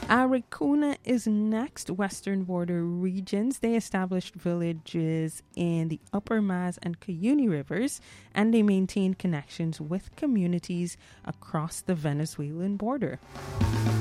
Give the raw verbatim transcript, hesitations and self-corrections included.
Aricuna is next. Western border regions. They established villages in the Upper Maz and Cuyuni rivers, and they maintained connections with communities across the Venezuelan border.